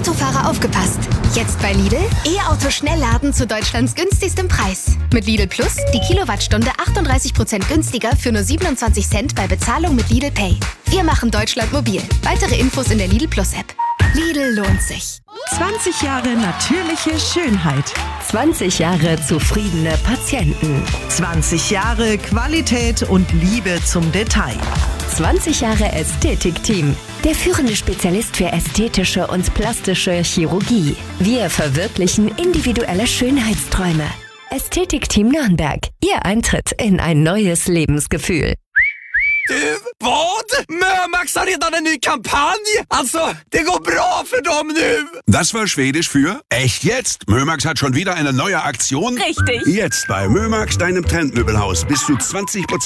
Autofahrer aufgepasst! Jetzt bei Lidl E-Auto Schnellladen zu Deutschlands günstigstem Preis. Mit Lidl Plus die Kilowattstunde 38% günstiger für nur 27 Cent bei Bezahlung mit Lidl Pay. Wir machen Deutschland mobil. Weitere Infos in der Lidl Plus App. Lidl lohnt sich. 20 Jahre natürliche Schönheit. 20 Jahre zufriedene Patienten. 20 Jahre Qualität und Liebe zum Detail. 20 Jahre Ästhetikteam. Der führende Spezialist für ästhetische und plastische Chirurgie. Wir verwirklichen individuelle Schönheitsträume. Ästhetikteam Nürnberg. Ihr Eintritt in ein neues Lebensgefühl. Du, vad? Mörmax har redan en ny kampanj! Alltså, det går bra för dem nu! Das war Schwedisch für echt jetzt. Mömax hat schon wieder eine neue Aktion. Richtig. Jetzt bei Mömax, deinem Trendmöbelhaus, bis zu 20%